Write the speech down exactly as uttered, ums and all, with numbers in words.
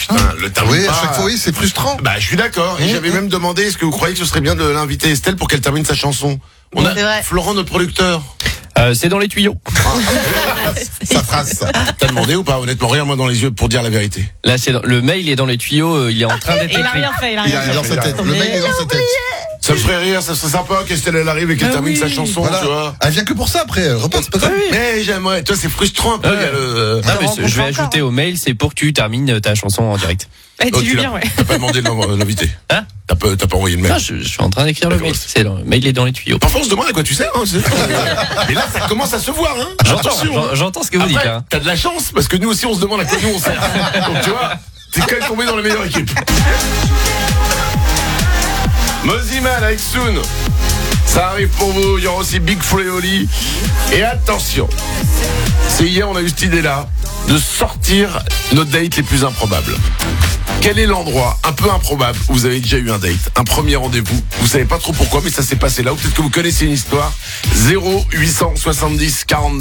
putain, le termine Oui, pas. à chaque fois, oui, c'est frustrant. Bah, je suis d'accord. Et Mmh, j'avais mmh. même demandé, est-ce que vous croyez que ce serait bien de l'inviter Estelle pour qu'elle termine sa chanson? On a C'est vrai. Florent, notre producteur. Euh, c'est dans les tuyaux. Sa phrase, ça. T'as demandé ou pas? Honnêtement, regarde-moi dans les yeux pour dire la vérité. Là, c'est dans- le mail est dans les tuyaux. euh, Il est en train d'être Et il a écrit. rien fait, il a Il rien a fait. dans sa tête. Le mec est dans sa tête. Ça me ferait rire, ça serait sympa qu'Estelle elle arrive et qu'elle Ah termine oui. sa chanson, Voilà. tu vois. Elle vient que pour ça après. Elle repart, c'est pas grave. Mais j'aimerais, toi c'est frustrant un peu. Ouais. il y a le- Ah, mais rencontre je vais encore. ajouter au mail, c'est pour que tu termines ta chanson en direct. Eh, Oh, dis-lui tu l'as- bien, ouais. T'as pas demandé de l'en- l'inviter. Hein T'as pas, t'as pas envoyé le mail. Ah, je, je suis en train d'écrire le D'accord. mail. C'est dans- le mail est dans les tuyaux. Parfois on se demande à quoi tu sers. Hein, c'est- et là ça commence à se voir. Hein. J'entends, Attention. j'en- j'entends ce que vous Après, dites. Hein. t'as de la chance parce que nous aussi on se demande à quoi nous on sert. Donc tu vois, t'es quand même tombé dans la meilleure équipe. Moziman avec Soon. Ça arrive pour vous, il y aura aussi Big Flo et Oli. Et attention, c'est hier on a eu cette idée-là de sortir nos dates les plus improbables. Quel est l'endroit un peu improbable où vous avez déjà eu un date, un premier rendez-vous? Vous savez pas trop pourquoi, mais ça s'est passé là. Ou peut-être que vous connaissez une histoire. zéro huit cent soixante-dix quarante